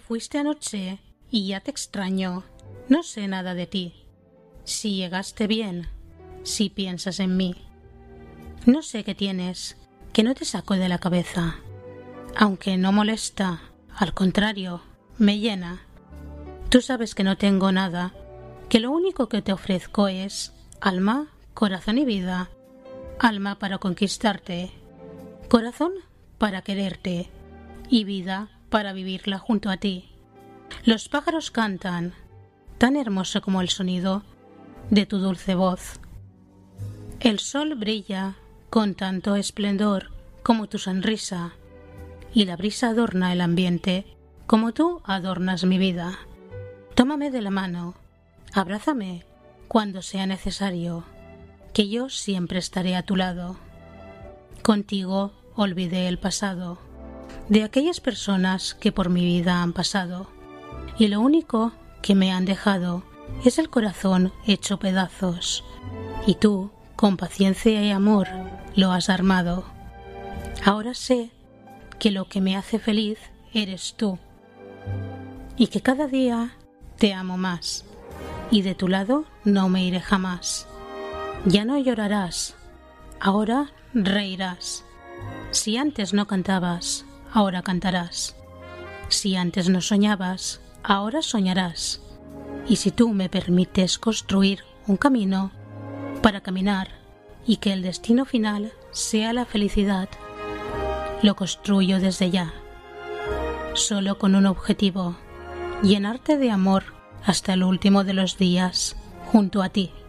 fuiste anoche y ya te extraño. No sé nada de ti. Si llegaste bien, si piensas en mí. No sé qué tienes, que no te saco de la cabeza. Aunque no molesta, al contrario, me llena. Tú sabes que no tengo nada, que lo único que te ofrezco es alma, corazón y vida. Alma para conquistarte, corazón para quererte y vida para vivirla junto a ti. Los pájaros cantan, tan hermoso como el sonido de tu dulce voz. El sol brilla con tanto esplendor como tu sonrisa, y la brisa adorna el ambiente como tú adornas mi vida. Tómame de la mano, abrázame cuando sea necesario, que yo siempre estaré a tu lado. Contigo olvidé el pasado, de aquellas personas que por mi vida han pasado, y lo único que me han dejado es el corazón hecho pedazos, y tú, con paciencia y amor, lo has armado. Ahora sé que lo que me hace feliz eres tú, y que cada día te amo más, y de tu lado no me iré jamás. Ya no llorarás, ahora reirás. Si antes no cantabas, ahora cantarás. Si antes no soñabas, ahora soñarás. Y si tú me permites construir un camino para caminar y que el destino final sea la felicidad, lo construyo desde ya, solo con un objetivo: llenarte de amor hasta el último de los días junto a ti.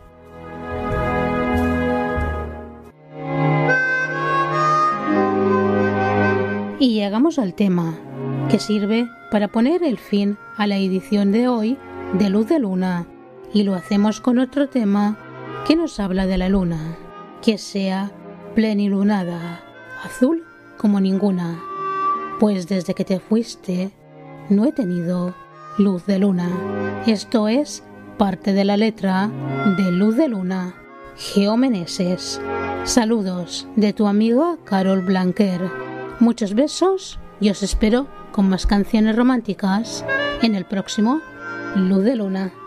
Y llegamos al tema que sirve para poner el fin a la edición de hoy de Luz de Luna, y lo hacemos con otro tema que nos habla de la luna, que sea plenilunada, azul como ninguna, pues desde que te fuiste no he tenido luz de luna. Esto es parte de la letra de Luz de Luna, Geo Meneses. Saludos de tu amiga Carol Blanquer. Muchos besos y os espero con más canciones románticas en el próximo Luz de Luna.